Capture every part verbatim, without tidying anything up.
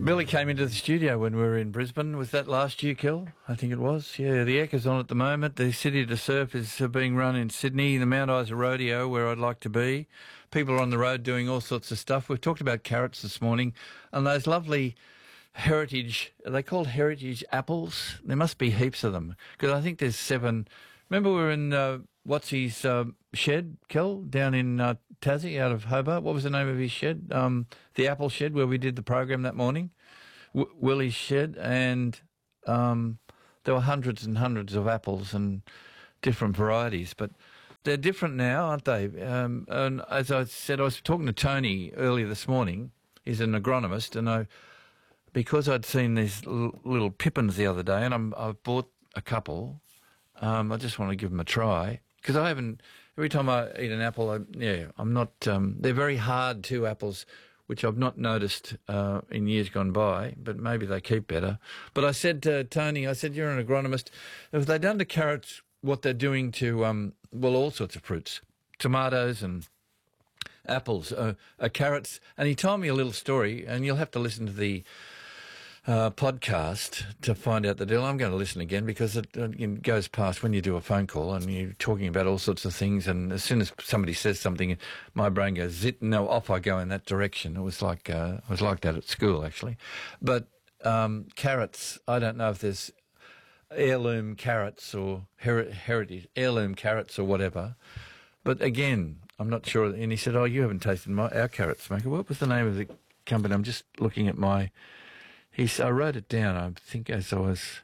Billy came into the studio when we were in Brisbane. Was that last year, Kel? I think it was. Yeah, the Eckers on at the moment. The City to Surf is uh, being run in Sydney. The Mount Isa Rodeo, where I'd like to be. People are on the road doing all sorts of stuff. We've talked about carrots this morning and those lovely heritage, are they called heritage apples? There must be heaps of them because I think there's seven. Remember we were in, uh, what's his uh, shed, Kel, down in uh, Tassie out of Hobart? What was the name of his shed? Um, the Apple Shed where we did the program that morning. W- Willie's shed, and um, there were hundreds and hundreds of apples and different varieties, but they're different now, aren't they? Um, and as I said, I was talking to Tony earlier this morning. He's an agronomist, and I, because I'd seen these l- little pippins the other day, and I'm, I've bought a couple. Um, I just want to give them a try because I haven't. Every time I eat an apple, I, yeah, I'm not. Um, they're very hard too, apples, which I've not noticed uh, in years gone by, but maybe they keep better. But I said to Tony, I said, you're an agronomist. Have they done to carrots what they're doing to, um, well, all sorts of fruits, tomatoes and apples, uh, uh, carrots? And he told me a little story, and you'll have to listen to the uh, podcast to find out the deal. I'm going to listen again because it, it goes past when you do a phone call and you're talking about all sorts of things, and as soon as somebody says something, my brain goes zit, no, off I go in that direction. It was like uh, it was like that at school actually. But um, carrots, I don't know if there's heirloom carrots or her- heritage heirloom carrots or whatever. But again, I'm not sure. And he said, "Oh, you haven't tasted my our carrots, maker." What was the name of the company? I'm just looking at my. He, I wrote it down, I think, as I was...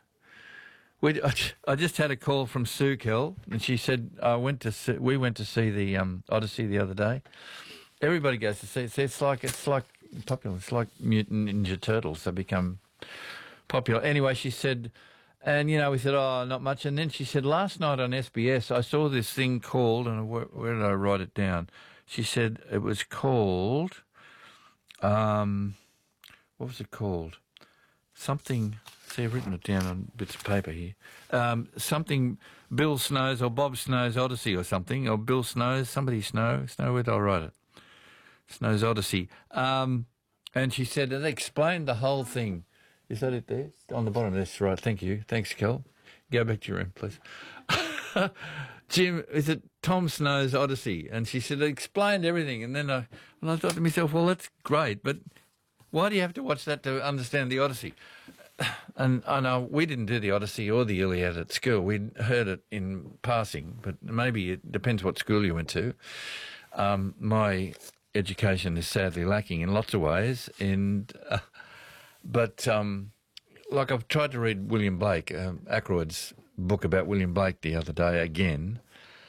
We, I, I just had a call from Sue Kell, and she said, I went to see, we went to see the um, Odyssey the other day. Everybody goes to see it. It's like, it's like popular. It's like Mutant Ninja Turtles. They become popular. Anyway, she said, and, you know, we said, oh, not much. And then she said, last night on S B S, I saw this thing called, and where, where did I write it down? She said it was called, um, what was it called? Something, see, I've written it down on bits of paper here. Um, something, Bill Snow's or Bob Snow's Odyssey or something, or Bill Snow's, somebody Snow, Snow, where did I write it? Snow's Odyssey. Um, and she said, and they explained the whole thing. Is that it there? On the bottom, that's right, thank you. Thanks, Kel. Go back to your room, please. Jim, is it Tom Snow's Odyssey? And she said, it explained everything. And then I, and I thought to myself, well, that's great, but why do you have to watch that to understand the Odyssey? And I know we didn't do the Odyssey or the Iliad at school. We'd heard it in passing, but maybe it depends what school you went to. Um, my education is sadly lacking in lots of ways, and uh, but um, like I've tried to read William Blake, um, Ackroyd's book about William Blake the other day again,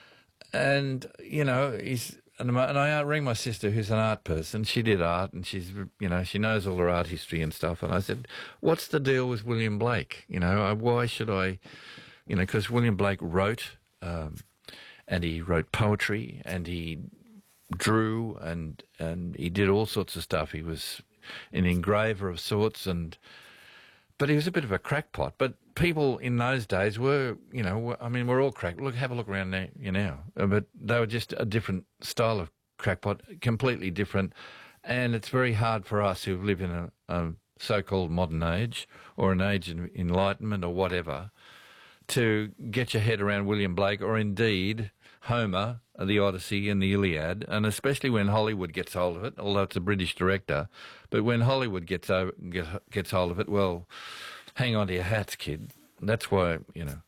and you know he's. And I rang my sister, who's an art person. She did art, and she's, you know, she knows all her art history and stuff. And I said, what's the deal with William Blake? You know, why should I, you know, because William Blake wrote, um, and he wrote poetry, and he drew, and, and he did all sorts of stuff. He was an engraver of sorts, and, but he was a bit of a crackpot. But people in those days were, you know, I mean, we're all crack. Look, have a look around now, you know. But they were just a different style of crackpot, completely different. And it's very hard for us who live in a, a so-called modern age or an age of enlightenment or whatever to get your head around William Blake or indeed Homer, the Odyssey and the Iliad, and especially when Hollywood gets hold of it, although it's a British director. But when Hollywood gets over, get, gets hold of it, well, hang on to your hats, kid. That's why, you know,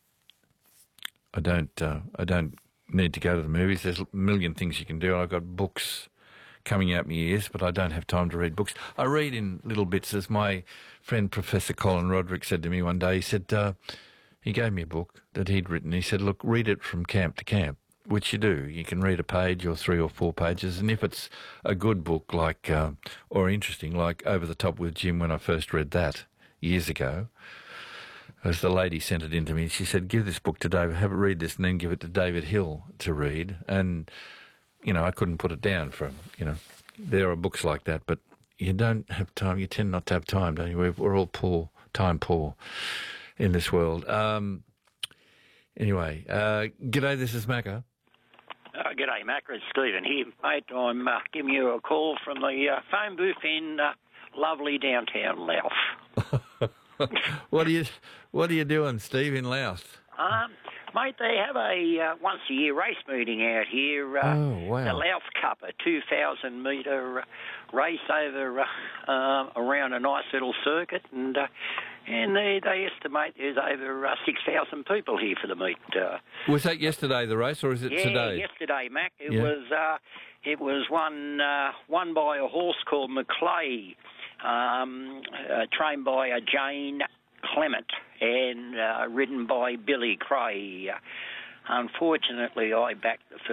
I don't, uh, I don't need to go to the movies. There's a million things you can do. I've got books coming out my ears, but I don't have time to read books. I read in little bits, as my friend Professor Colin Roderick said to me one day. He said, uh, he gave me a book that he'd written. He said, look, read it from camp to camp, which you do. You can read a page or three or four pages, and if it's a good book, like, uh, or interesting, like Over the Top with Jim, when I first read that years ago, as the lady sent it in to me, she said, give this book to David, have it read this, and then give it to David Hill to read. And, you know, I couldn't put it down for him, you know. There are books like that, but you don't have time. You tend not to have time, don't you? We're, we're all poor, time poor in this world. Um, anyway, uh, g'day, this is Macca. Uh, g'day, Macca. It's Stephen here, mate. I'm uh, giving you a call from the uh, phone booth in uh, lovely downtown Louth. What are you What are you doing, Steve, in Louth? Um, mate, they have a uh, once a year race meeting out here. Uh, Oh, wow. The Louth Cup, a two thousand metre race over uh, uh, around a nice little circuit, and uh, and they, they estimate there's over uh, six thousand people here for the meet. Uh, Was that yesterday, the race, or is it yeah, today? yesterday, Mac. It Yeah. was uh, it was won uh, won by a horse called Maclay, um, uh, trained by a Jane Clement and uh, ridden by Billy Cray. Uh, unfortunately, I backed the